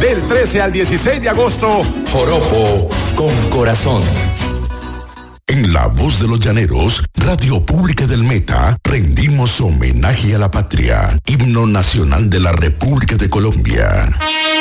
Del 13 al 16 de agosto, Joropo con Corazón. En La Voz de los Llaneros, Radio Pública del Meta, rendimos homenaje a la patria, himno nacional de la República de Colombia.